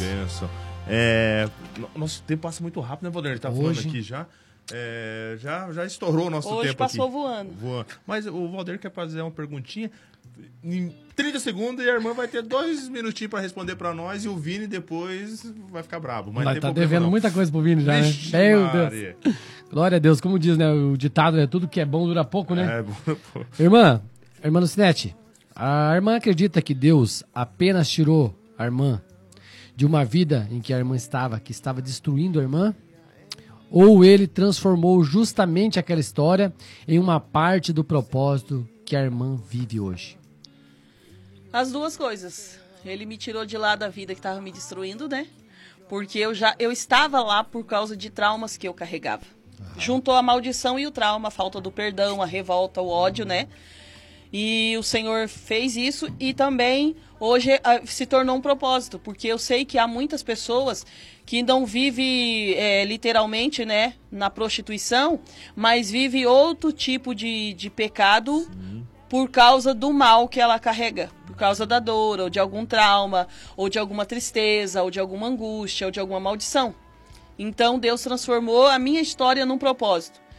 benção. Nosso tempo passa muito rápido, né, Valdir? Ele tá falando aqui já. Já estourou o nosso tempo aqui. Hoje passou voando. Mas o Valdir quer fazer uma perguntinha em 30 segundos e a irmã vai ter 2 minutinhos para responder para nós e o Vini depois vai ficar bravo. Mas tá devendo muita coisa pro Vini já, né? Meu Deus. Glória a Deus. Como diz, né? O ditado é tudo que é bom dura pouco, né? Pouco. Irmã Lucinete, a irmã acredita que Deus apenas tirou a irmã de uma vida em que a irmã que estava destruindo a irmã? Ou ele transformou justamente aquela história em uma parte do propósito que a irmã vive hoje? As duas coisas. Ele me tirou de lá da vida que estava me destruindo, né? Porque eu estava lá por causa de traumas que eu carregava. Juntou a maldição e o trauma, a falta do perdão, a revolta, o ódio, né? E o Senhor fez isso e também hoje se tornou um propósito, porque eu sei que há muitas pessoas que não vivem literalmente, né, na prostituição, mas vive outro tipo de pecado. Sim. Por causa do mal que ela carrega, por causa da dor, ou de algum trauma, ou de alguma tristeza, ou de alguma angústia, ou de alguma maldição. Então Deus transformou a minha história num propósito.